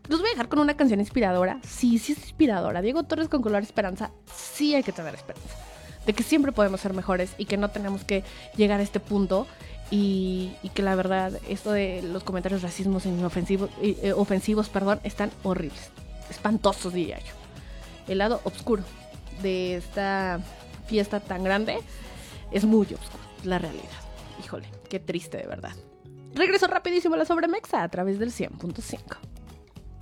Los voy a dejar con una canción inspiradora. Sí es inspiradora. Diego Torres con Color Esperanza. Sí hay que tener esperanza de que siempre podemos ser mejores y que no tenemos que llegar a este punto y que la verdad esto de los comentarios racismos ofensivos, están horribles, espantosos, diría yo. El lado oscuro de esta fiesta tan grande es muy oscuro, la realidad. Híjole, qué triste de verdad. Regreso rapidísimo a la Sobremexa a través del 100.5.